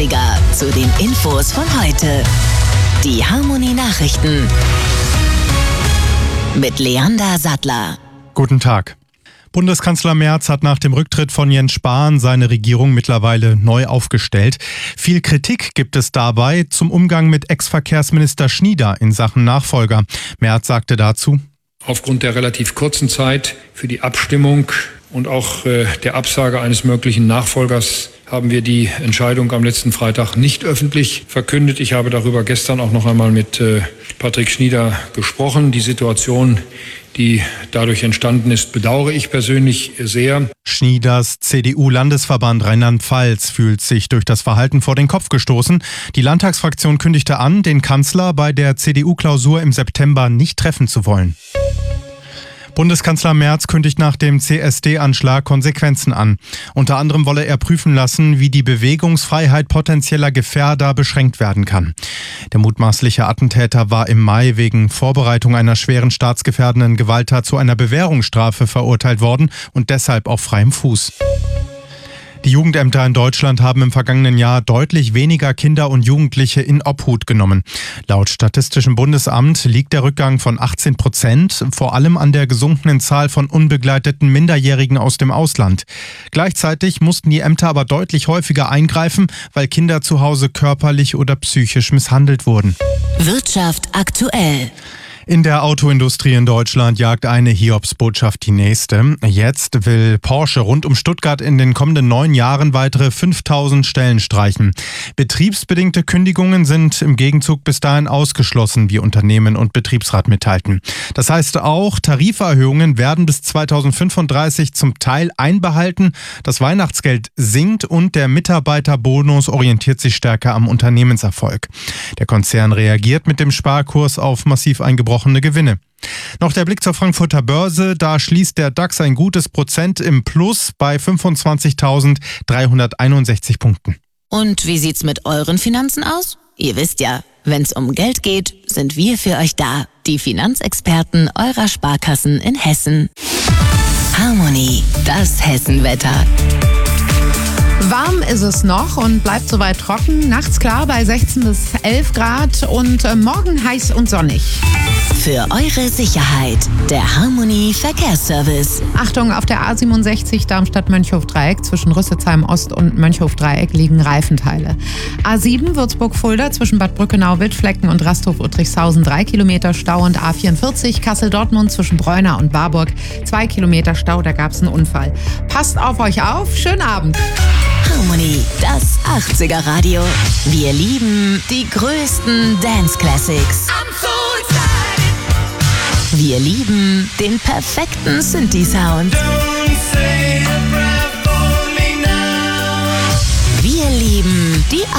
80er zu den Infos von heute. Die Harmony Nachrichten mit Leander Sattler. Guten Tag. Bundeskanzler Merz hat nach dem Rücktritt von Jens Spahn seine Regierung mittlerweile neu aufgestellt. Viel Kritik gibt es dabei zum Umgang mit Ex-Verkehrsminister Schnieder in Sachen Nachfolger. Merz sagte dazu: Aufgrund der relativ kurzen Zeit für die Abstimmung und auch der Absage eines möglichen Nachfolgers haben wir die Entscheidung am letzten Freitag nicht öffentlich verkündet. Ich habe darüber gestern auch noch einmal mit Patrick Schnieder gesprochen. Die Situation, die dadurch entstanden ist, bedauere ich persönlich sehr. Schnieders CDU-Landesverband Rheinland-Pfalz fühlt sich durch das Verhalten vor den Kopf gestoßen. Die Landtagsfraktion kündigte an, den Kanzler bei der CDU-Klausur im September nicht treffen zu wollen. Bundeskanzler Merz kündigt nach dem CSD-Anschlag Konsequenzen an. Unter anderem wolle er prüfen lassen, wie die Bewegungsfreiheit potenzieller Gefährder beschränkt werden kann. Der mutmaßliche Attentäter war im Mai wegen Vorbereitung einer schweren staatsgefährdenden Gewalttat zu einer Bewährungsstrafe verurteilt worden und deshalb auf freiem Fuß. Die Jugendämter in Deutschland haben im vergangenen Jahr deutlich weniger Kinder und Jugendliche in Obhut genommen. Laut Statistischem Bundesamt liegt der Rückgang von 18%, vor allem an der gesunkenen Zahl von unbegleiteten Minderjährigen aus dem Ausland. Gleichzeitig mussten die Ämter aber deutlich häufiger eingreifen, weil Kinder zu Hause körperlich oder psychisch misshandelt wurden. Wirtschaft aktuell. In der Autoindustrie in Deutschland jagt eine Hiobsbotschaft die nächste. Jetzt will Porsche rund um Stuttgart in den kommenden 9 Jahren weitere 5000 Stellen streichen. Betriebsbedingte Kündigungen sind im Gegenzug bis dahin ausgeschlossen, wie Unternehmen und Betriebsrat mitteilten. Das heißt auch, Tariferhöhungen werden bis 2035 zum Teil einbehalten. Das Weihnachtsgeld sinkt und der Mitarbeiterbonus orientiert sich stärker am Unternehmenserfolg. Der Konzern reagiert mit dem Sparkurs auf massiv eingebrochene Gewinne. Noch der Blick zur Frankfurter Börse. Da schließt der DAX ein gutes Prozent im Plus bei 25.361 Punkten. Und wie sieht's mit euren Finanzen aus? Ihr wisst ja, wenn's um Geld geht, sind wir für euch da. Die Finanzexperten eurer Sparkassen in Hessen. Harmony, das Hessenwetter. Warm ist es noch und bleibt soweit trocken. Nachts klar bei 16 bis 11 Grad und morgen heiß und sonnig. Für eure Sicherheit, der Harmony Verkehrsservice. Achtung, auf der A67 Darmstadt-Mönchhof-Dreieck zwischen Rüsselsheim Ost und Mönchhof-Dreieck liegen Reifenteile. A7 Würzburg-Fulda zwischen Bad Brückenau-Wildflecken und Rasthof-Uttrichshausen 3 Kilometer Stau und A44 Kassel-Dortmund zwischen Bräuna und Warburg 2 Kilometer Stau, da gab es einen Unfall. Passt auf euch auf, schönen Abend. Harmony, das 80er Radio. Wir lieben die größten Dance Classics. Wir lieben den perfekten Synthi-Sound.